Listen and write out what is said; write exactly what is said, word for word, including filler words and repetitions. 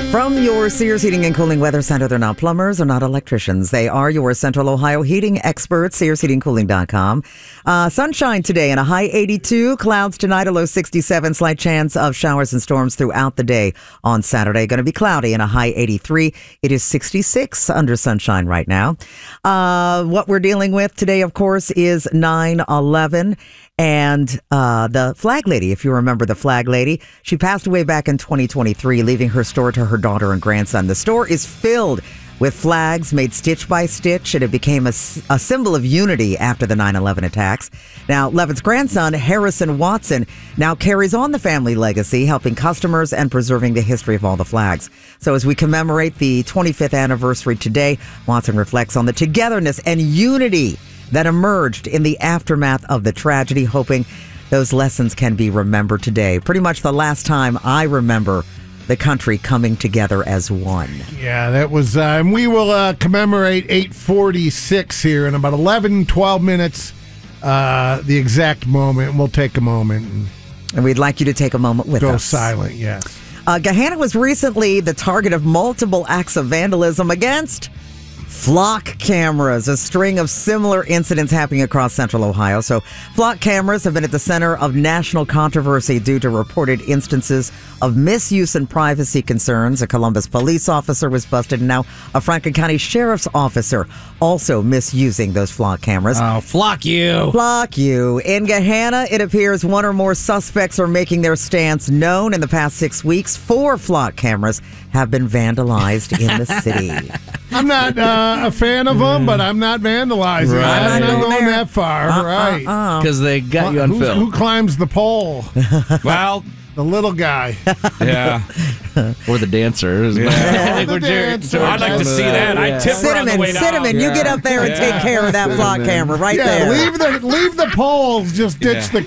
From your Sears Heating and Cooling Weather Center, they're not plumbers, they're not electricians. They are your Central Ohio heating experts, sears heating cooling dot com. Uh, sunshine today and a high eighty-two. Clouds tonight, a low sixty-seven. Slight chance of showers and storms throughout the day on Saturday. Going to be cloudy and a high eighty-three. It is sixty-six under sunshine right now. Uh, what we're dealing with today, of course, is nine eleven. And uh, the flag lady, if you remember the flag lady, she passed away back in twenty twenty-three, leaving her store to her daughter and grandson. The store is filled with flags made stitch by stitch, and it became a, a symbol of unity after the nine eleven attacks. Now, Levitt's grandson, Harrison Watson, now carries on the family legacy, helping customers and preserving the history of all the flags. So as we commemorate the twenty-fifth anniversary today, Watson reflects on the togetherness and unity that emerged in the aftermath of the tragedy, hoping those lessons can be remembered today. Pretty much the last time I remember the country coming together as one. Yeah, that was, uh, and we will uh, commemorate eight forty-six here in about eleven, twelve minutes, uh, the exact moment. We'll take a moment and, and we'd like you to take a moment with go us. Go silent, yes. Uh, Gahanna was recently the target of multiple acts of vandalism against flock cameras, a string of similar incidents happening across Central Ohio. So flock cameras have been at the center of national controversy due to reported instances of misuse and privacy concerns. A Columbus police officer was busted, and now a Franklin County Sheriff's officer also misusing those flock cameras. Oh, flock you. Flock you. In Gahanna, it appears one or more suspects are making their stance known. In the past six weeks, four flock cameras have been vandalized in the city. I'm not uh, a fan of them, but I'm not vandalizing. Right. I'm not going there. that far. Uh, right. Because uh, uh. they got you on Who's, film. Who climbs the pole? Well, the little guy. Yeah. Or the dancer. Yeah. The dancer. I'd like to see that. Yeah. I tip her on the Cinnamon, way down. Cinnamon, Yeah. you get up there and Yeah. take care of that flock camera right yeah, there. leave the leave the poles. Just ditch Yeah. the